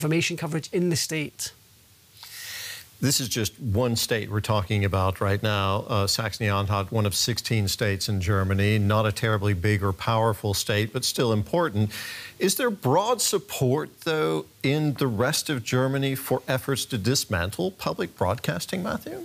information coverage in the state. This is just one state we're talking about right now, Saxony-Anhalt, one of 16 states in Germany, not a terribly big or powerful state, but still important. Is there broad support, though, in the rest of Germany for efforts to dismantle public broadcasting, Matthew?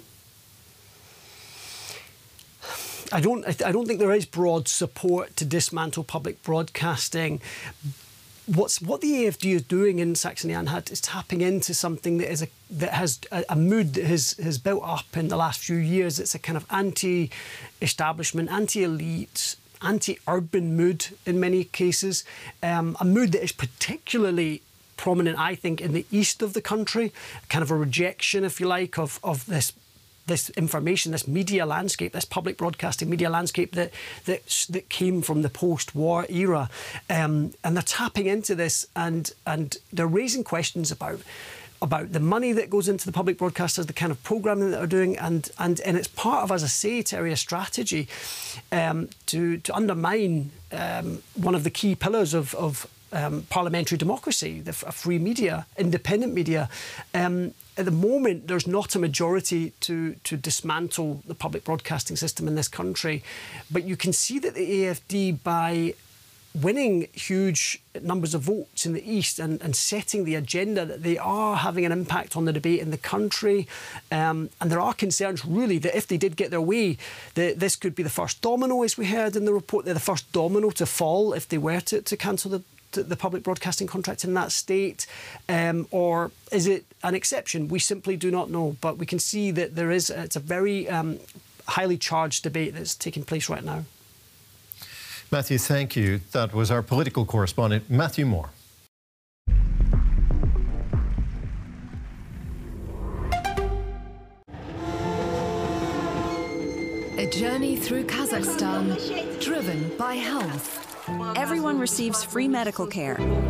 I don't think there is broad support to dismantle public broadcasting. What the AFD is doing in Saxony-Anhalt is tapping into something that has a mood that has built up in the last few years. It's a kind of anti-establishment, anti-elite, anti-urban mood in many cases. A mood that is particularly prominent, I think, in the east of the country. Kind of a rejection, if you like, of this information, this media landscape, this public broadcasting media landscape that came from the post-war era, and they're tapping into this, and they're raising questions about the money that goes into the public broadcasters, the kind of programming that they're doing, and it's part of, as I say, Terry, a strategy to undermine one of the key pillars of parliamentary democracy, a free media, independent media. At the moment, there's not a majority to dismantle the public broadcasting system in this country. But you can see that the AFD, by winning huge numbers of votes in the East and setting the agenda, that they are having an impact on the debate in the country. And there are concerns, really, that if they did get their way, that this could be the first domino, as we heard in the report, they're the first domino to fall if they were to cancel the public broadcasting contract in that state, or is it an exception? We simply do not know, but we can see that it's a very highly charged debate that's taking place right now. Matthew, thank you. That was our political correspondent, Matthew Moore. A journey through Kazakhstan, driven by health. Everyone receives free medical care.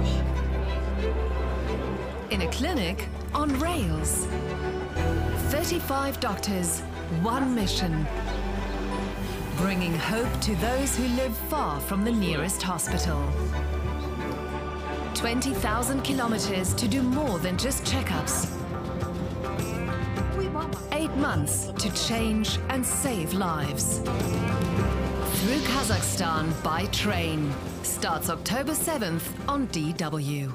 In a clinic on rails. 35 doctors, one mission. Bringing hope to those who live far from the nearest hospital. 20,000 kilometers to do more than just checkups. 8 months to change and save lives. Through Kazakhstan by train. Starts October 7th on DW.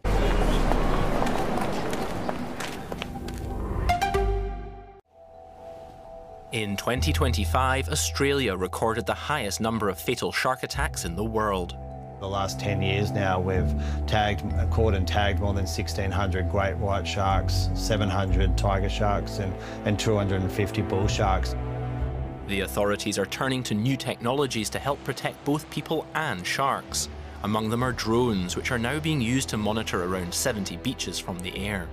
In 2025, Australia recorded the highest number of fatal shark attacks in the world. The last 10 years now, we've caught and tagged more than 1,600 great white sharks, 700 tiger sharks, and 250 bull sharks. The authorities are turning to new technologies to help protect both people and sharks. Among them are drones, which are now being used to monitor around 70 beaches from the air.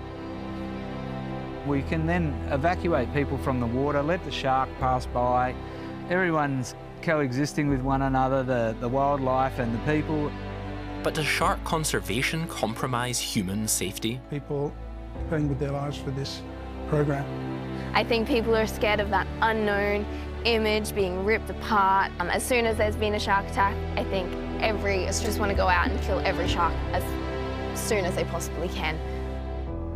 We can then evacuate people from the water, let the shark pass by. Everyone's coexisting with one another, the wildlife and the people. But does shark conservation compromise human safety? People paying with their lives for this program. I think people are scared of that unknown image being ripped apart. As soon as there's been a shark attack, I think every Australians want to go out and kill every shark as soon as they possibly can.